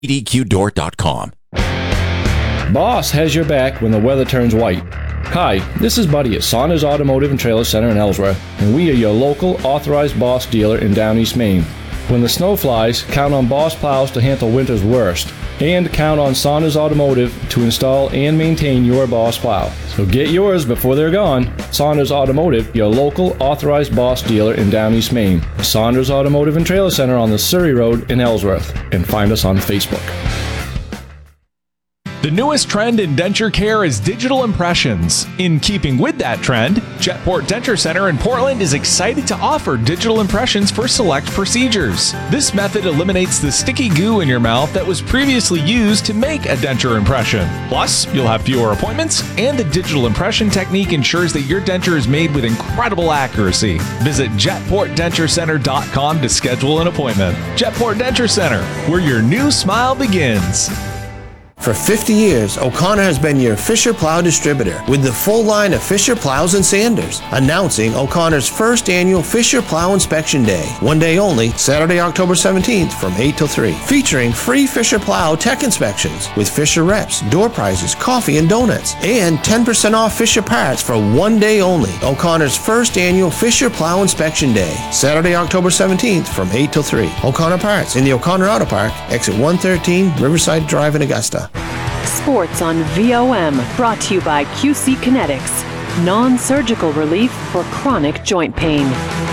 EDQDoor.com. Boss has your back when the weather turns white. Hi, this is Buddy at Saunders Automotive and Trailer Center in Ellsworth, and we are your local authorized Boss dealer in Down East Maine. When the snow flies, count on Boss plows to handle winter's worst, and count on Saunders Automotive to install and maintain your Boss plow. So get yours before they're gone. Saunders Automotive, your local authorized Boss dealer in Down East Maine. Saunders Automotive and Trailer Center on the Surrey Road in Ellsworth, and find us on Facebook. The newest trend in denture care is digital impressions. In keeping with that trend, Jetport Denture Center in Portland is excited to offer digital impressions for select procedures. This method eliminates the sticky goo in your mouth that was previously used to make a denture impression. Plus, you'll have fewer appointments, and the digital impression technique ensures that your denture is made with incredible accuracy. Visit JetportDentureCenter.com to schedule an appointment. Jetport Denture Center, where your new smile begins. For 50 years, O'Connor has been your Fisher Plow distributor with the full line of Fisher Plows and Sanders. Announcing O'Connor's first annual Fisher Plow Inspection Day. One day only, Saturday, October 17th from 8 till 3. Featuring free Fisher Plow tech inspections with Fisher reps, door prizes, coffee and donuts, and 10% off Fisher parts for one day only. O'Connor's first annual Fisher Plow Inspection Day. Saturday, October 17th from 8 till 3. O'Connor Parts in the O'Connor Auto Park, exit 113, Riverside Drive in Augusta. Sports on VOM, brought to you by QC Kinetics, non-surgical relief for chronic joint pain.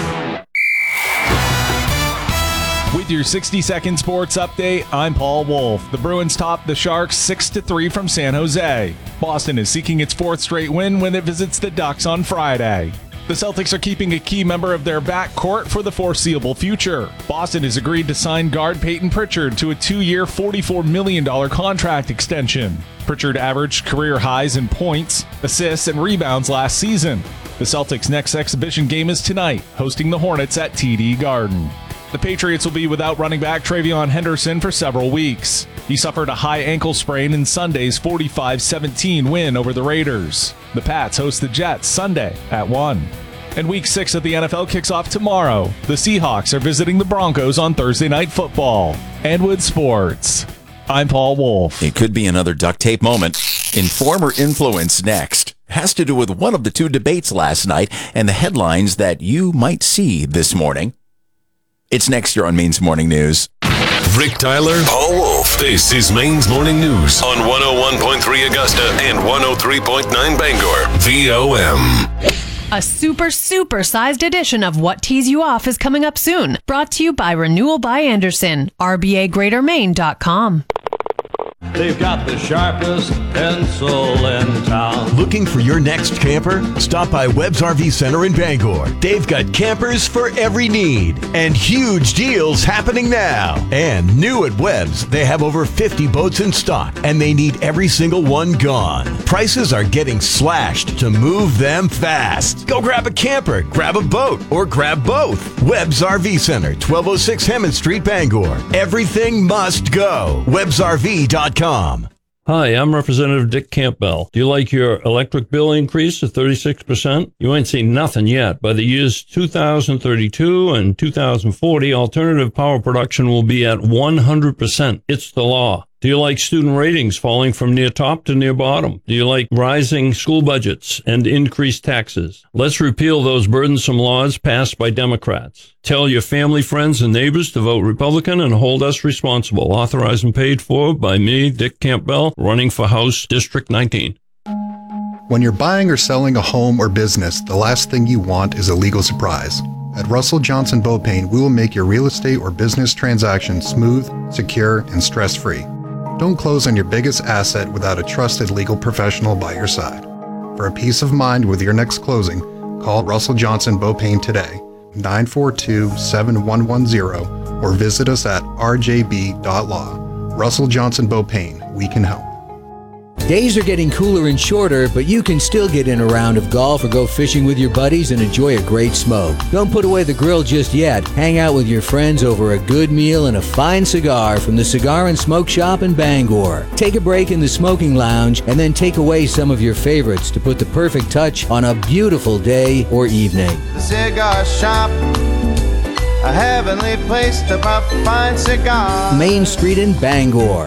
With your 60-second sports update, I'm Paul Wolf. The Bruins topped the Sharks 6-3 from San Jose. Boston is seeking its fourth straight win when it visits the Ducks on Friday. The Celtics are keeping a key member of their backcourt for the foreseeable future. Boston has agreed to sign guard Peyton Pritchard to a 2-year, $44 million contract extension. Pritchard averaged career highs in points, assists, and rebounds last season. The Celtics' next exhibition game is tonight, hosting the Hornets at TD Garden. The Patriots will be without running back TreVeyon Henderson for several weeks. He suffered a high ankle sprain in Sunday's 45-17 win over the Raiders. The Pats host the Jets Sunday at 1. And Week 6 of the NFL kicks off tomorrow. The Seahawks are visiting the Broncos on Thursday Night Football. And with sports, I'm Paul Wolf. It could be another duct tape moment. Informer Influence next. Has to do with one of the two debates last night and the headlines that you might see this morning. It's next year on Maine's Morning News. Rick Tyler, Paul Wolf. This is Maine's Morning News on 101.3 Augusta and 103.9 Bangor. VOM. A super-sized edition of What Tees You Off is coming up soon. Brought to you by Renewal by Anderson, RBAGreaterMaine.com. They've got the sharpest pencil in town. Looking for your next camper? Stop by Webb's RV Center in Bangor. They've got campers for every need and huge deals happening now. And new at Webb's, they have over 50 boats in stock and they need every single one gone. Prices are getting slashed to move them fast. Go grab a camper, grab a boat, or grab both. Webb's RV Center, 1206 Hammond Street, Bangor. Everything must go. WebbsRV.com. Hi, I'm Representative Dick Campbell. Do you like your electric bill increase to 36%? You ain't seen nothing yet. By the years 2032 and 2040, alternative power production will be at 100%. It's the law. Do you like student ratings falling from near top to near bottom? Do you like rising school budgets and increased taxes? Let's repeal those burdensome laws passed by Democrats. Tell your family, friends, and neighbors to vote Republican and hold us responsible. Authorized and paid for by me, Dick Campbell, running for House District 19. When you're buying or selling a home or business, the last thing you want is a legal surprise. At Russell Johnson Beaupain, we will make your real estate or business transaction smooth, secure, and stress-free. Don't close on your biggest asset without a trusted legal professional by your side. For a peace of mind with your next closing, call Russell Johnson Beaupain today, 942-7110, or visit us at rjb.law. Russell Johnson Beaupain, we can help. Days are getting cooler and shorter, but you can still get in a round of golf or go fishing with your buddies and enjoy a great smoke. Don't put away the grill just yet. Hang out with your friends over a good meal and a fine cigar from the Cigar and Smoke Shop in Bangor. Take a break in the smoking lounge and then take away some of your favorites to put the perfect touch on a beautiful day or evening. The Cigar Shop, a heavenly place to pop a fine cigar. Main Street in Bangor.